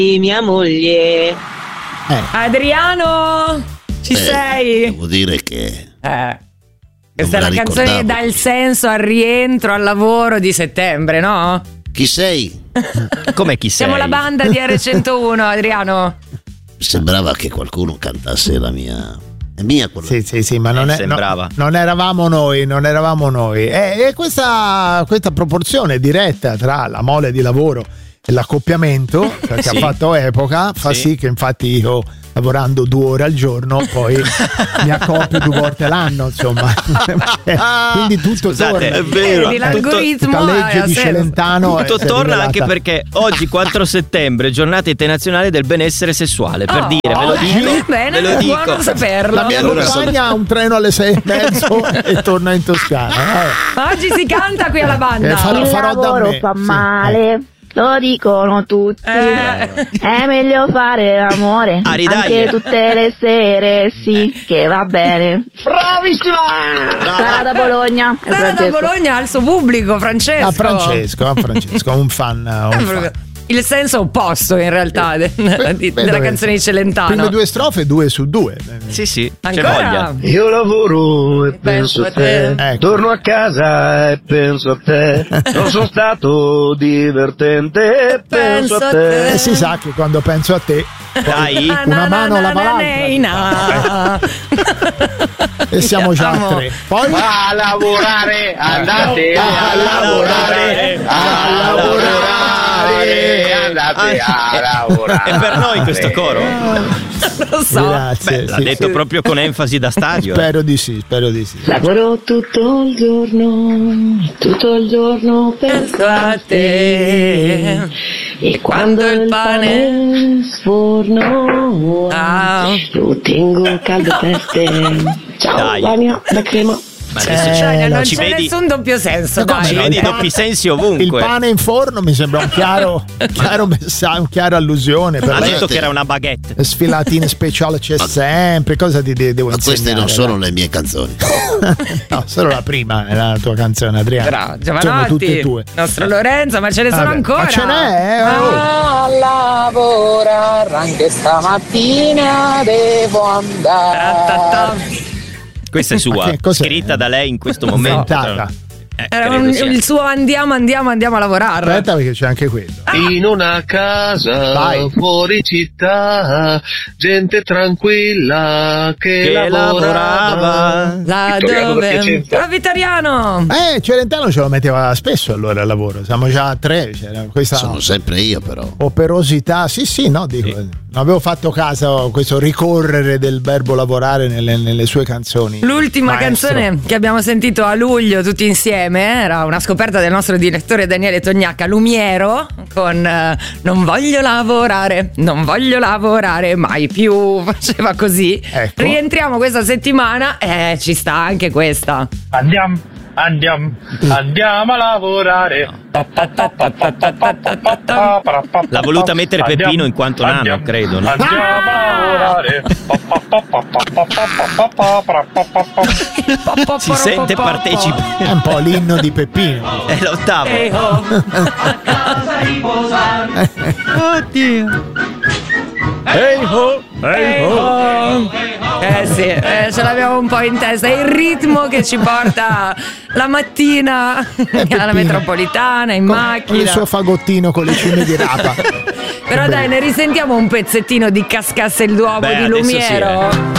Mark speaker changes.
Speaker 1: mia moglie.
Speaker 2: Adriano, ci sei?
Speaker 3: Devo dire che
Speaker 2: questa è la canzone che dà il senso al rientro al lavoro di settembre, no?
Speaker 3: Chi sei?
Speaker 4: Come chi sei?
Speaker 2: Siamo la banda di R101, Adriano.
Speaker 3: Sembrava che qualcuno cantasse la mia. È mia quella.
Speaker 5: Sì, ma non eravamo noi. E questa proporzione diretta tra la mole di lavoro e l'accoppiamento che ha fatto epoca fa sì che infatti io, lavorando 2 ore al giorno, poi mi accoppio 2 volte l'anno, insomma. Quindi tutto torna.
Speaker 4: È vero,
Speaker 2: l'algoritmo
Speaker 5: tutta legge di Celentano
Speaker 4: tutto torna anche perché oggi 4 settembre giornata internazionale del benessere sessuale, per dire, ve lo dico.
Speaker 2: Bene,
Speaker 4: ve lo dico.
Speaker 2: buono saperlo.
Speaker 5: La mia compagna ha un treno alle 6:30 e torna in Toscana.
Speaker 2: Oggi si canta qui alla banda.
Speaker 5: Farò da me.
Speaker 6: Fa male. Lo dicono tutti, è meglio fare l'amore anche tutte le sere, sì, che va bene. Bravissima! Sara da Bologna.
Speaker 2: Sara da Bologna ha il suo pubblico, Francesco.
Speaker 5: A Francesco, un fan.
Speaker 2: Il senso opposto in realtà della canzone di Celentano.
Speaker 5: Prime 2 strofe 2 su 2.
Speaker 4: Sì,
Speaker 2: ancora?
Speaker 4: c'è voglia.
Speaker 7: Io lavoro e penso a te, torno a casa e penso a te, non sono stato divertente e penso a te.
Speaker 5: E si sa che quando penso a te,
Speaker 4: dai,
Speaker 5: una mano lava l'altra. E siamo già a 3. Poi
Speaker 7: a lavorare, andate a lavorare, andate a lavorare.
Speaker 4: È per noi questo coro?
Speaker 2: Lo so.
Speaker 5: Grazie.
Speaker 4: L'ha detto proprio con enfasi da stadio.
Speaker 5: Spero di sì.
Speaker 6: Lavoro tutto il giorno penso a te. E quando il pane sforno lo tengo caldo per te. Ciao, Vania, la crema.
Speaker 4: Ma adesso
Speaker 2: non c'è nessun doppio senso.
Speaker 4: Ci vedi doppi sensi ovunque.
Speaker 5: Il pane in forno mi sembra un chiaro messaggio, un chiaro allusione.
Speaker 4: Ha detto che era una baguette.
Speaker 5: Sfilatine speciale c'è sempre. Cosa ti devo insegnare?
Speaker 3: Queste non sono le mie canzoni.
Speaker 5: No, solo la prima era la tua canzone, Adriano.
Speaker 2: Bravo, Giovanotti,
Speaker 5: sono tutte e 2.
Speaker 2: Nostro Lorenzo, ma ce ne sono ancora.
Speaker 5: Ma ce n'è?
Speaker 1: A lavorare anche stamattina devo andare.
Speaker 4: Questa è sua, scritta da lei in questo momento.
Speaker 2: Era il suo andiamo a lavorare.
Speaker 5: Aspetta, perché c'è anche quello.
Speaker 7: In una casa fuori città, gente tranquilla che lavorava.
Speaker 2: Là dove? Però Vittoriano!
Speaker 5: Celentano ce lo metteva spesso allora al lavoro. Siamo già a 3. C'era questa
Speaker 3: sono sempre io, però.
Speaker 5: Operosità, dico. Non avevo fatto caso a questo ricorrere del verbo lavorare nelle sue canzoni.
Speaker 2: L'ultima canzone che abbiamo sentito a luglio tutti insieme era una scoperta del nostro direttore Daniele Tognacca, Lumiero, con non voglio lavorare mai più, faceva così. Ecco. Rientriamo questa settimana e ci sta anche questa.
Speaker 7: Andiamo a lavorare.
Speaker 4: L'ha voluta mettere Peppino in quanto nano, credo, no?
Speaker 7: Andiamo a lavorare.
Speaker 4: Si sente partecipe.
Speaker 5: È un po' l'inno di Peppino.
Speaker 4: È l'ottavo.
Speaker 2: Oddio.
Speaker 4: Hey ho, hey ho.
Speaker 2: Sì, ce l'abbiamo un po' in testa. È il ritmo che ci porta la mattina alla metropolitana, in macchina.
Speaker 5: Con il suo fagottino con le cime di rapa.
Speaker 2: Però dai, ne risentiamo un pezzettino di Cascasse il Duomo di Lumiero.